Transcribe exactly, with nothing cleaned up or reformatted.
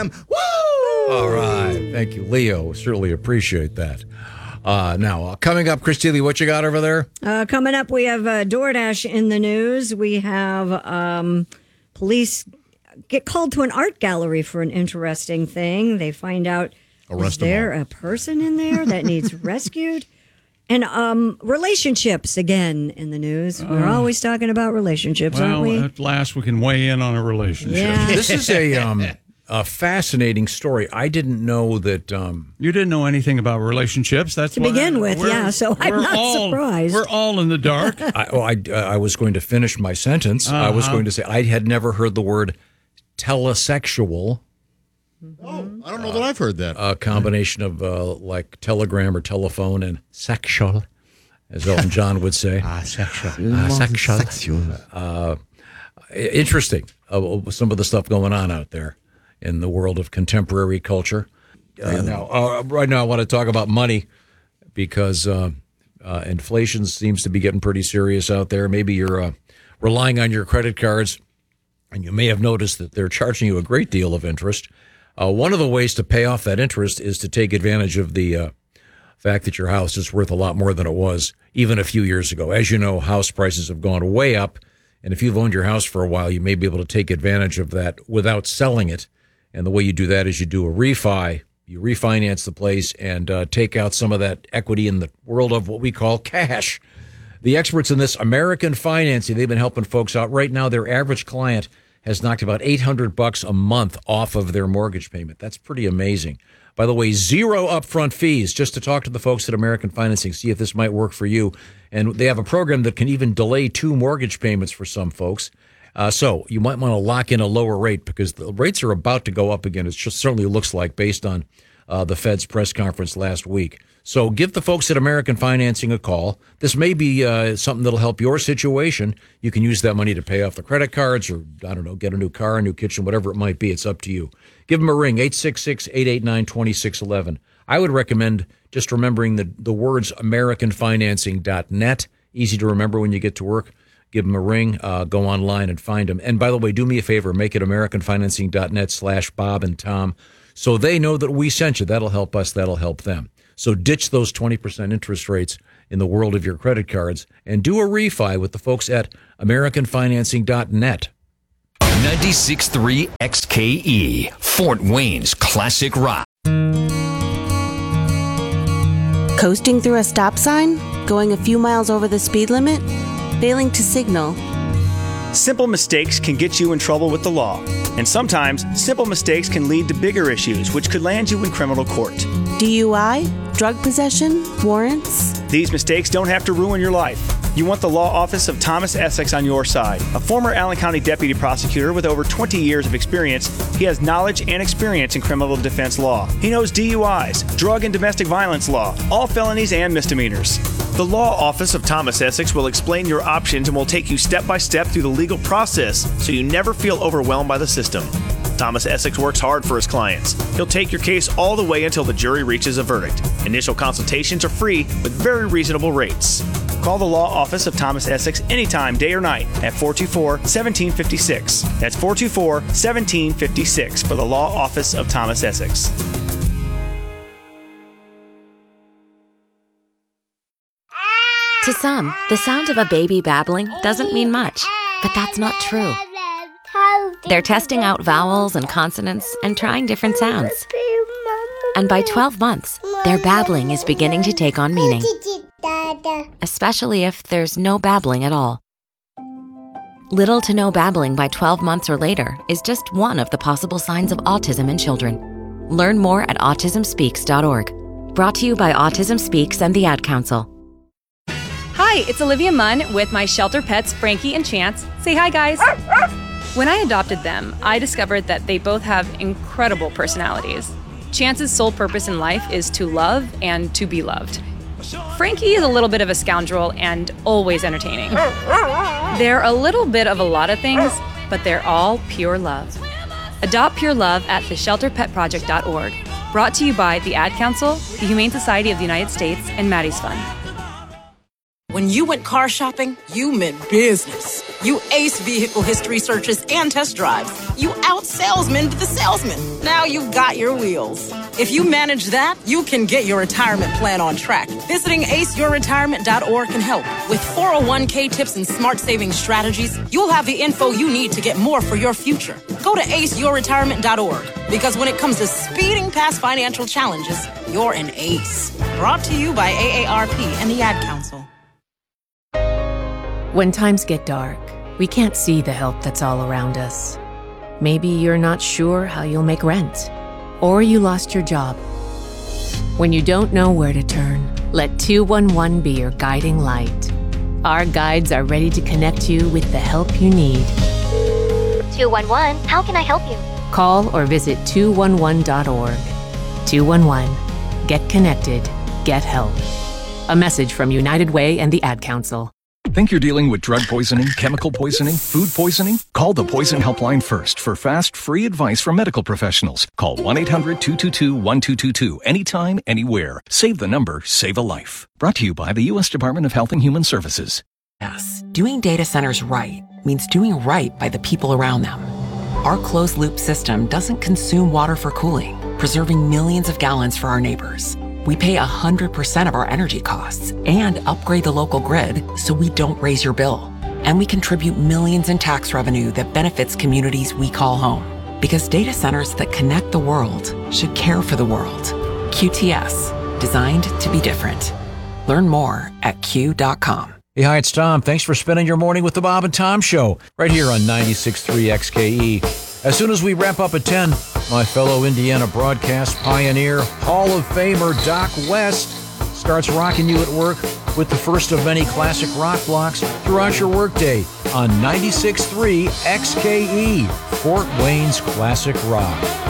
them. Woo! All right. Thank you, Leo. Certainly appreciate that. Uh, now, uh, coming up, Christy, what you got over there? Uh, coming up, we have uh, DoorDash in the news. We have um, police get called to an art gallery for an interesting thing. They find out, Arrest is there them all. a person in there that needs rescued? And um, relationships, again, in the news. We're Uh, always talking about relationships, well, aren't we? at last we can weigh in on a relationship. Yeah. This is a um, a fascinating story. I didn't know that. Um, You didn't know anything about relationships. That's To why begin with, we're- yeah, so I'm we're not all- surprised. We're all in the dark. I, oh, I, uh, I was going to finish my sentence. I was Uh-huh. going to say I had never heard the word telesexual. Oh, I don't know that I've heard that. A combination of uh, like telegram or telephone and sexual, as Elton John would say. Ah, sexual. Ah, sexual. Uh, interesting. Uh, some of the stuff going on out there in the world of contemporary culture. Uh, now, uh, right now, I want to talk about money because uh, uh, inflation seems to be getting pretty serious out there. Maybe you're uh, relying on your credit cards, and you may have noticed that they're charging you a great deal of interest. Uh, one of the ways to pay off that interest is to take advantage of the uh, fact that your house is worth a lot more than it was even a few years ago. As you know, house prices have gone way up, and if you've owned your house for a while, you may be able to take advantage of that without selling it. And the way you do that is you do a refi. You refinance the place and uh, take out some of that equity in the world of what we call cash. The experts in this, American Financing, they've been helping folks out. Right now, their average client has knocked about eight hundred bucks a month off of their mortgage payment. That's pretty amazing. By the way, zero upfront fees just to talk to the folks at American Financing, see if this might work for you. And they have a program that can even delay two mortgage payments for some folks. Uh, so you might want to lock in a lower rate because the rates are about to go up again. It just certainly looks like based on uh, the Fed's press conference last week. So give the folks at American Financing a call. This may be uh, something that'll help your situation. You can use that money to pay off the credit cards or, I don't know, get a new car, a new kitchen, whatever it might be. It's up to you. Give them a ring, eight six six, eight eight nine, two six one one. I would recommend just remembering the, the words american financing dot net. Easy to remember when you get to work. Give them a ring, uh, go online and find them. And by the way, do me a favor, make it american financing dot net slash Bob and Tom so they know that we sent you. That'll help us. That'll help them. So ditch those twenty percent interest rates in the world of your credit cards and do a refi with the folks at american financing dot net. ninety-six point three X K E, Fort Wayne's classic rock. Coasting through a stop sign? Going a few miles over the speed limit? Failing to signal? Simple mistakes can get you in trouble with the law. And sometimes, simple mistakes can lead to bigger issues, which could land you in criminal court. D U I? Drug possession? Warrants? These mistakes don't have to ruin your life. You want the law office of Thomas Essex on your side. A former Allen County deputy prosecutor with over twenty years of experience, he has knowledge and experience in criminal defense law. He knows D U Is, drug and domestic violence law, all felonies and misdemeanors. The law office of Thomas Essex will explain your options and will take you step by step through the legal process so you never feel overwhelmed by the system. Thomas Essex works hard for his clients. He'll take your case all the way until the jury reaches a verdict. Initial consultations are free with very reasonable rates. Call the law office of Thomas Essex anytime, day or night, at four two four, one seven five six. That's four two four, one seven five six for the law office of Thomas Essex. To some, the sound of a baby babbling doesn't mean much, but that's not true. They're testing out vowels and consonants and trying different sounds. And by twelve months, their babbling is beginning to take on meaning, especially if there's no babbling at all. Little to no babbling by twelve months or later is just one of the possible signs of autism in children. Learn more at autism speaks dot org. Brought to you by Autism Speaks and the Ad Council. Hi, it's Olivia Munn with my shelter pets, Frankie and Chance. Say hi, guys. When I adopted them, I discovered that they both have incredible personalities. Chance's sole purpose in life is to love and to be loved. Frankie is a little bit of a scoundrel and always entertaining. They're a little bit of a lot of things, but they're all pure love. Adopt pure love at the shelter pet project dot org. Brought to you by the Ad Council, the Humane Society of the United States, and Maddie's Fund. When you went car shopping, you meant business. You aced vehicle history searches and test drives. You out-salesmaned the salesman. Now you've got your wheels. If you manage that, you can get your retirement plan on track. Visiting ace your retirement dot org can help. With four oh one k tips and smart saving strategies, you'll have the info you need to get more for your future. Go to ace your retirement dot org, because when it comes to speeding past financial challenges, you're an ace. Brought to you by A A R P and the Ad Council. When times get dark, we can't see the help that's all around us. Maybe you're not sure how you'll make rent, or you lost your job. When you don't know where to turn, let two one one be your guiding light. Our guides are ready to connect you with the help you need. two one one, how can I help you? Call or visit two one one dot org. two one one. Get connected. Get help. A message from United Way and the Ad Council. Think you're dealing with drug poisoning, chemical poisoning, food poisoning? Call the Poison Helpline first for fast, free advice from medical professionals. Call one eight hundred two two two one two two two anytime, anywhere. Save the number, save a life. Brought to you by the U S Department of Health and Human Services. Yes, doing data centers right means doing right by the people around them. Our closed-loop system doesn't consume water for cooling, preserving millions of gallons for our neighbors. We pay one hundred percent of our energy costs and upgrade the local grid so we don't raise your bill. And we contribute millions in tax revenue that benefits communities we call home. Because data centers that connect the world should care for the world. Q T S, designed to be different. Learn more at Q dot com. Hey, hi, it's Tom. Thanks for spending your morning with the Bob and Tom Show right here on ninety-six point three X K E. As soon as we wrap up at ten, my fellow Indiana broadcast pioneer, Hall of Famer Doc West starts rocking you at work with the first of many classic rock blocks throughout your workday on ninety-six point three X K E, Fort Wayne's Classic Rock.